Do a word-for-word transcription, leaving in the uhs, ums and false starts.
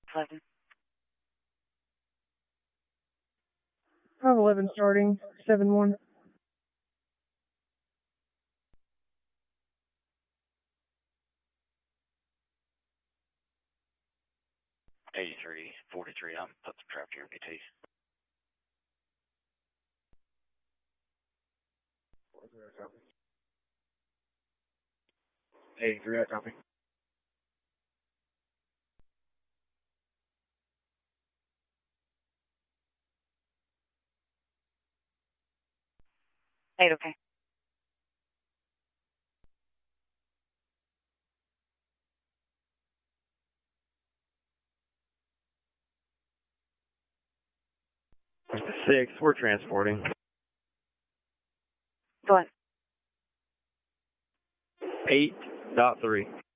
eleven. five eleven starting, seven one. eighty-three forty-three, I'm put some traffic here in P T. eighty-three, I copy. eight, okay. Six, we're transporting. Go ahead. Eight dot three.